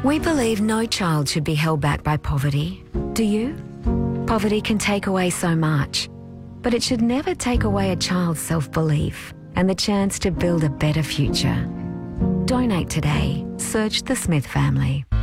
We believe no child should be held back by poverty. Do you? Poverty can take away so much, but it should never take away a child's self-belief and the chance to build a better future. Donate today. Search the Smith family.